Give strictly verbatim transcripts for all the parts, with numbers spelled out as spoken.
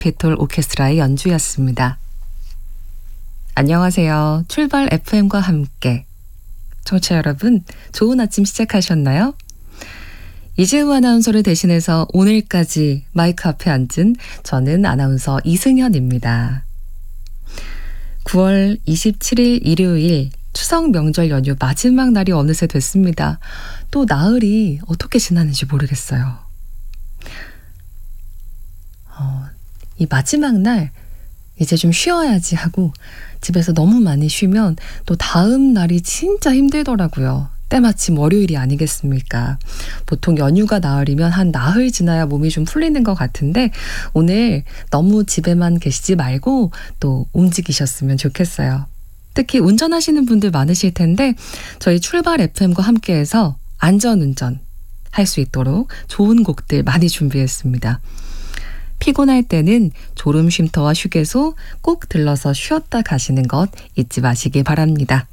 피톨 오케스트라의 연주였습니다. 안녕하세요. 출발 에프엠과 함께. 청취자 여러분, 좋은 아침 시작하셨나요? 이재우 아나운서를 대신해서 오늘까지 마이크 앞에 앉은 저는 아나운서 이승현입니다. 구월 이십칠일 일요일 추석 명절 연휴 마지막 날이 어느새 됐습니다. 또 나흘이 어떻게 지나는지 모르겠어요. 어, 이 마지막 날 이제 좀 쉬어야지 하고 집에서 너무 많이 쉬면 또 다음 날이 진짜 힘들더라고요. 때마침 월요일이 아니겠습니까? 보통 연휴가 나흘이면 한 나흘 지나야 몸이 좀 풀리는 것 같은데 오늘 너무 집에만 계시지 말고 또 움직이셨으면 좋겠어요. 특히 운전하시는 분들 많으실 텐데 저희 출발 에프엠과 함께해서 안전운전 할 수 있도록 좋은 곡들 많이 준비했습니다. 피곤할 때는 졸음쉼터와 휴게소 꼭 들러서 쉬었다 가시는 것 잊지 마시기 바랍니다.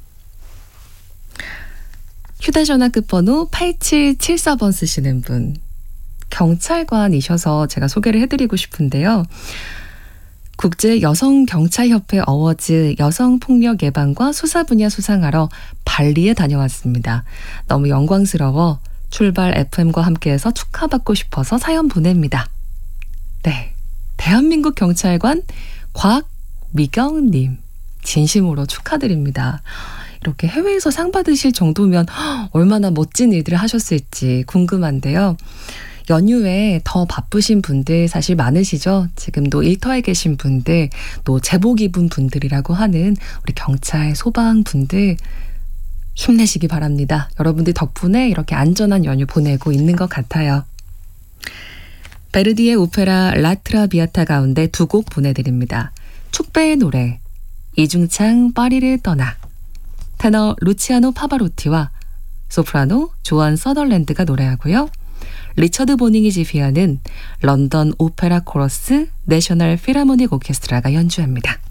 휴대전화 끝번호 팔칠칠사번 쓰시는 분, 경찰관이셔서 제가 소개를 해드리고 싶은데요. 국제여성경찰협회 어워즈 여성폭력 예방과 수사 분야 수상하러 발리에 다녀왔습니다. 너무 영광스러워 출발 에프엠과 함께해서 축하받고 싶어서 사연 보냅니다. 네, 대한민국 경찰관 곽미경님 진심으로 축하드립니다. 이렇게 해외에서 상 받으실 정도면 얼마나 멋진 일들을 하셨을지 궁금한데요. 연휴에 더 바쁘신 분들 사실 많으시죠? 지금도 일터에 계신 분들, 또 제복 입은 분들이라고 하는 우리 경찰, 소방분들 힘내시기 바랍니다. 여러분들 덕분에 이렇게 안전한 연휴 보내고 있는 것 같아요. 베르디의 오페라 라트라비아타 가운데 두 곡 보내드립니다. 축배의 노래, 이중창 파리를 떠나, 테너 루치아노 파바로티와 소프라노 조안 서덜랜드가 노래하고요. 리처드 보닝이 지휘하는 런던 오페라 코러스 내셔널 필하모닉 오케스트라가 연주합니다.